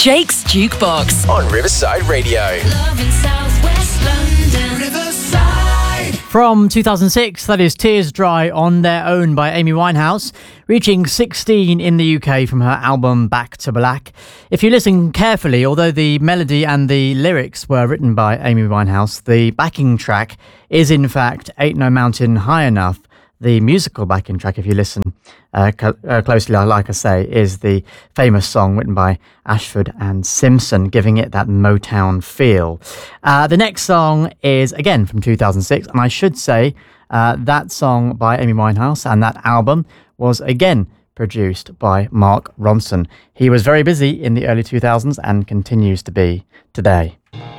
Jake's Jukebox on Riverside Radio. Love in South West London. Riverside. From 2006, that is Tears Dry on Their Own by Amy Winehouse, reaching 16 in the UK from her album Back to Black. If you listen carefully, although the melody and the lyrics were written by Amy Winehouse, the backing track is in fact Ain't No Mountain High Enough. The musical backing track, if you listen closely, like I say, is the famous song written by Ashford and Simpson, giving it that Motown feel. The next song is, again, from 2006, and I should say that song by Amy Winehouse and that album was, again, produced by Mark Ronson. He was very busy in the early 2000s and continues to be today.